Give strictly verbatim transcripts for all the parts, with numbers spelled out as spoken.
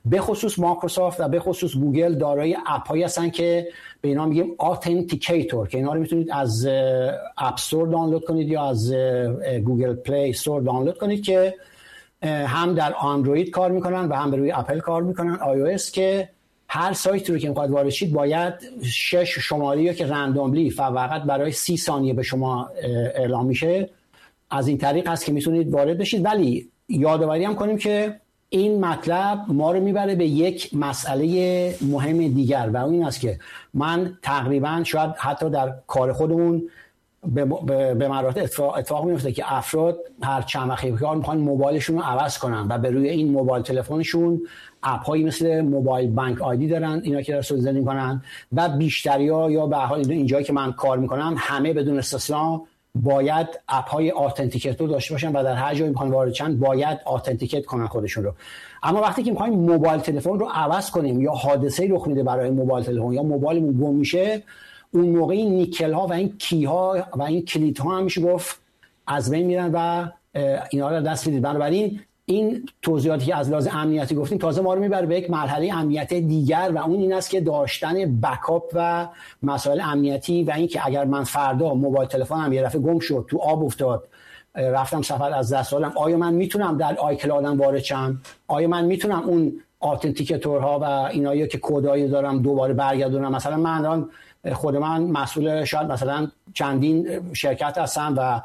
به خصوص مایکروسافت و به خصوص گوگل دارای اپ‌هایی هستن که به اینا میگیم آتنتیکیتور که اینا رو میتونید از اپ استور دانلود کنید یا از گوگل پلی استور دانلود کنید که هم در اندروید کار میکنن و هم روی اپل کار میکنن آی او اس، که هر سایتی رو که میخواد وارد شید باید شش شماره که رندوملی فقط برای سی ثانیه به شما اعلام میشه، از این طریق هست که میتونید وارد بشید. ولی یادآوری هم کنیم که این مطلب ما رو میبره به یک مسئله مهم دیگر و اون این است که من تقریبا شاید حتی در کار خودمون به, به, به مراتب اتفاق, اتفاق میفته که افراد هر چند وقت کار میخوان موبایلشون رو عوض کنن و به روی این موبایل تلفنشون اپ هایی مثل موبایل بانک آیدی دارن، اینا که رسول زدین کنن و بیشتریا یا به حال اینجایی که من کار میکنم همه بدون استثنا باید اپ های آتنتیکیتور داشته باشن و در هر جایی میخوان وارد شن باید آتنتیکیت کنن خودشون رو. اما وقتی که میخوایم موبایل تلفن رو عوض کنیم یا حادثه‌ای رخ میده برای موبایل تلفن یا موبایلمون گم میشه، اون موقع این نیکل ها و این کی ها و این کلید ها هم میشه گفت از بین میرن و اینا رو دست میدید. بنابراین این توضیحاتی که از لحاظ امنیتی گفتیم تازه ما رو میبره به یک مرحله امنیتی دیگر و اون این است که داشتن بکاپ و مسائل امنیتی و این که اگر من فردا موبایل تلفنم یه دفعه گم شد، تو آب افتاد، رفتم سفر از دست دادم، آیا من میتونم در آیکلاودم وارد شم؟ آیا من میتونم اون آتنتیکیتورها و اینایی که کدایی دارم دوباره برگردونم؟ مثلا من الان خود من مسئول شاید مثلا چندین شرکت هستم و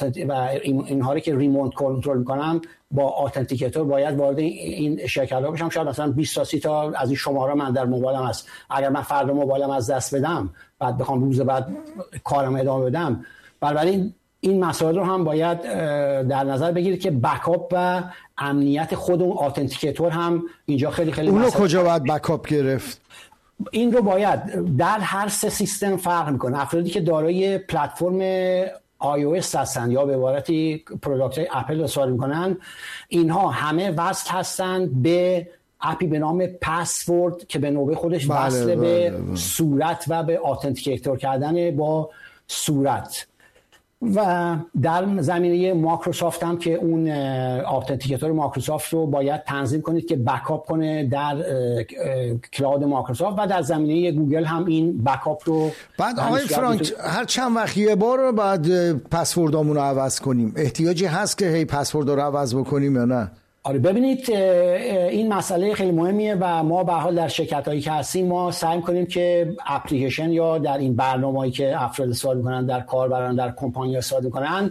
و اینها رو که ریموت کنترل میکنم با آتنتیکیتور باید وارد این شرکت ها بشم. شاید مثلا بیست تا سی تا از این شماره من در موبایلم هست، اگر من فردا موبایلم از دست بدم بعد بخوام روز بعد کارم ادامه بدم، بنابراین این مسائل رو هم باید در نظر بگیرید که بکاپ و امنیت خود اون آتنتیکیتور هم اینجا خیلی خیلی اونو کجا باید بکاپ گرفت؟ این رو باید در هر سه سیستم فرق میکنه. افرادی که دارای پلتفرم آی او اس هستن یا به عبارتی پروداکت های اپل استفاده میکنن، اینها همه وصل هستن به اپی به نام پسورد که به نوبه خودش بله وصل بله به بله. صورت و به آتنتیکیتور کردن با صورت. و در زمینه مایکروسافت هم که اون آتنتیکیتور مایکروسافت رو باید تنظیم کنید که بکاپ کنه در کلاود مایکروسافت و در زمینه گوگل هم این بکاپ رو. بعد آقای فرانک هر چند وقت یه بار بعد پسوردامون رو عوض کنیم، احتیاجی هست که هی پسورد رو عوض بکنیم یا نه؟ آره ببینید این مسئله خیلی مهمیه و ما به حال در شرکتایی که هستیم ما سعی کنیم که اپلیکیشن یا در این برنامه‌ای که افراد استفاده می‌کنن در کاربران در کمپانی استفاده می‌کنن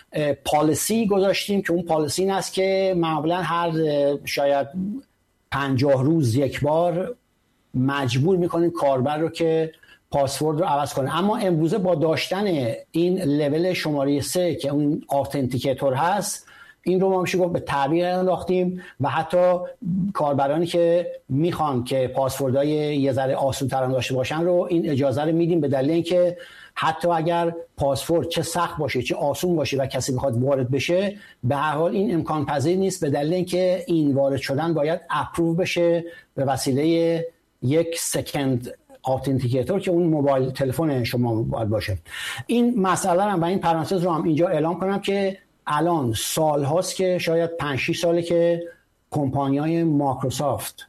پالیسی گذاشتیم که اون پالیسی این است که معمولا هر شاید پنجاه روز یک بار مجبور می‌کنیم کاربر رو که پاسورد رو عوض کنه. اما امروزه با داشتن این لول شماره سه که اون آتنتیکیتور هست، این رو ما میشه گفت به تعبیر انداختیم و حتی کاربرانی که میخوان که پاسوردهای یه ذره آسان‌تر داشته باشن رو این اجازه رو میدیم، به دلیل اینکه حتی اگر پاسورد چه سخت باشه چه آسون باشه و کسی بخواد وارد بشه، به هر حال این امکان پذیر نیست، به دلیل اینکه این وارد شدن باید اپروو بشه به وسیله یک سکند آتنتیکیتور که اون موبایل تلفن شما باید باشه. این مسئله رو و این پرانتز رو هم اینجا اعلام کنم که الان سال هاست که شاید پنج شش ساله که کمپانی‌های مایکروسافت،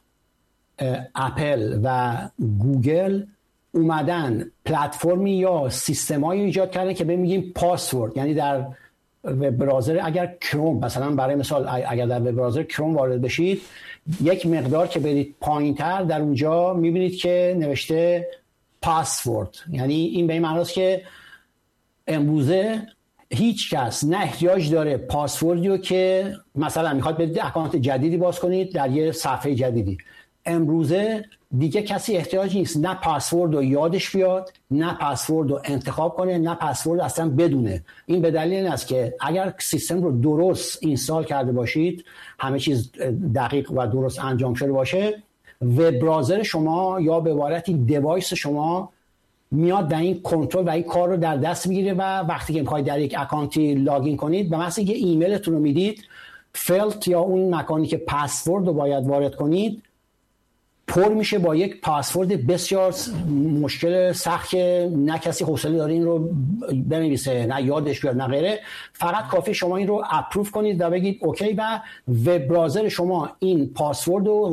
اپل و گوگل اومدن پلتفرمی یا سیستمایی ایجاد کردن که بهم میگیم پاسورد، یعنی در وب براوزر اگر کروم مثلا برای مثال اگر در وب براوزر کروم وارد بشید یک مقدار که برید پایین‌تر در اونجا میبینید که نوشته پاسورد، یعنی این به این معناست که امروزه هیچ کس نه احتیاج داره پاسوردی رو که مثلا میخواد برید اکانت جدیدی باز کنید در یه صفحه جدیدی، امروزه دیگه کسی احتیاج نیست نه پاسورد رو یادش بیاد، نه پاسورد رو انتخاب کنه، نه پاسورد اصلا بدونه. این به دلیل این است که اگر سیستم رو درست اینستال کرده باشید، همه چیز دقیق و درست انجام شده باشه، وب براوزر شما یا به عبارتی دیوایس شما میاد در این کنترل و این کار رو در دست میگیره و وقتی که میخواید در یک اکانتی لاگین کنید و مثلا که ایمیلتون رو میدید، فلت یا اون مکانی که پسورد رو باید وارد کنید پر میشه با یک پاسورد بسیار مشکل سخت که نه کسی حوصله داره این رو بنویسه، نه یادش بیاد، نه غیره. فقط کافی شما این رو اپروو کنید و بگید اوکی و وب براوزر شما این پاسورد رو